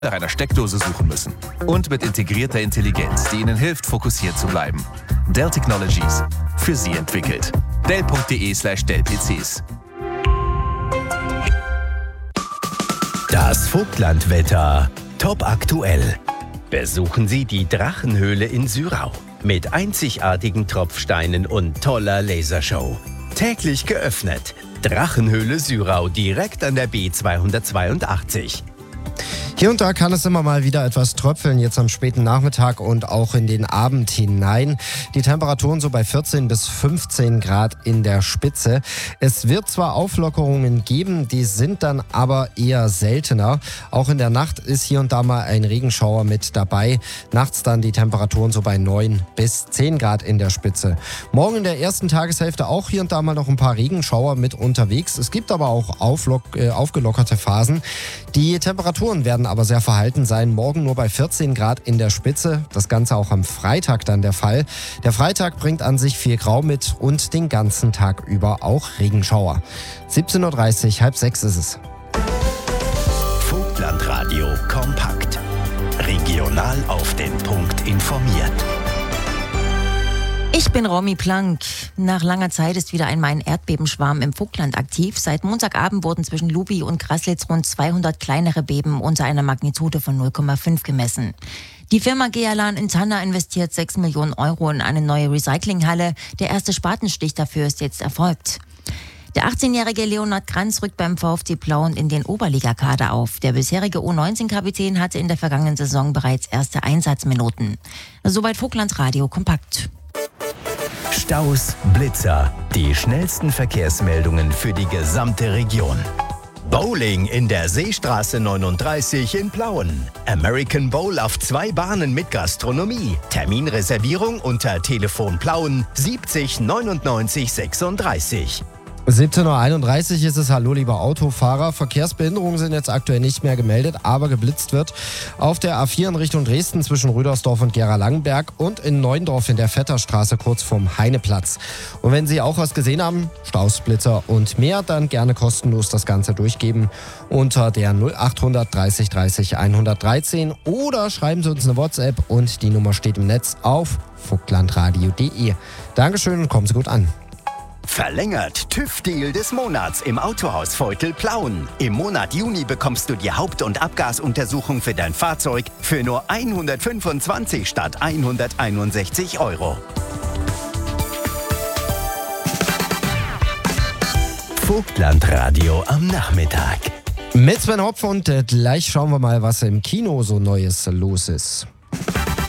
nach einer Steckdose suchen müssen. Und mit integrierter Intelligenz, die Ihnen hilft, fokussiert zu bleiben. Dell Technologies. Für Sie entwickelt. Dell.de/Dell-PCs. Das Vogtlandwetter. Top aktuell. Besuchen Sie die Drachenhöhle in Syrau. Mit einzigartigen Tropfsteinen und toller Lasershow. Täglich geöffnet. Drachenhöhle Syrau direkt an der B282. Hier und da kann es immer mal wieder etwas tröpfeln, jetzt am späten Nachmittag und auch in den Abend hinein. Die Temperaturen so bei 14 bis 15 Grad in der Spitze. Es wird zwar Auflockerungen geben, die sind dann aber eher seltener. Auch in der Nacht ist hier und da mal ein Regenschauer mit dabei. Nachts dann die Temperaturen so bei 9 bis 10 Grad in der Spitze. Morgen in der ersten Tageshälfte auch hier und da mal noch ein paar Regenschauer mit unterwegs. Es gibt aber auch aufgelockerte Phasen. Die Temperaturen werden aber sehr verhalten sein. Morgen nur bei 14 Grad in der Spitze. Das Ganze auch am Freitag dann der Fall. Der Freitag bringt an sich viel Grau mit und den ganzen Tag über auch Regenschauer. 17.30 Uhr, halb 6 ist es. Vogtlandradio kompakt. Regional auf den Punkt informiert. Ich bin Romy Plank. Nach langer Zeit ist wieder einmal ein Erdbebenschwarm im Vogtland aktiv. Seit Montagabend wurden zwischen Luby und Graslitz rund 200 kleinere Beben unter einer Magnitude von 0,5 gemessen. Die Firma Gealan in Tanna investiert 6 Millionen Euro in eine neue Recyclinghalle. Der erste Spatenstich dafür ist jetzt erfolgt. Der 18-jährige Leonhard Kranz rückt beim VfC Plauen in den Oberligakader auf. Der bisherige U19-Kapitän hatte in der vergangenen Saison bereits erste Einsatzminuten. Soweit Vogtlandradio kompakt. Staus, Blitzer, die schnellsten Verkehrsmeldungen für die gesamte Region. Bowling in der Seestraße 39 in Plauen. American Bowl auf 2 Bahnen mit Gastronomie. Terminreservierung unter Telefon Plauen 70 99 36. 17.31 Uhr ist es. Hallo, lieber Autofahrer. Verkehrsbehinderungen sind jetzt aktuell nicht mehr gemeldet, aber geblitzt wird auf der A4 in Richtung Dresden zwischen Rüdersdorf und Gera-Langenberg und in Neuendorf in der Vetterstraße kurz vorm Heineplatz. Und wenn Sie auch was gesehen haben, Staus, Blitzer und mehr, dann gerne kostenlos das Ganze durchgeben unter der 0800 30 30 113 oder schreiben Sie uns eine WhatsApp und die Nummer steht im Netz auf vogtlandradio.de. Dankeschön und kommen Sie gut an. Verlängert TÜV-Deal des Monats im Autohaus Veutel Plauen. Im Monat Juni bekommst du die Haupt- und Abgasuntersuchung für dein Fahrzeug für nur 125 statt 161 Euro. Vogtlandradio am Nachmittag. Mit Sven Hopf und gleich schauen wir mal, was im Kino so Neues los ist.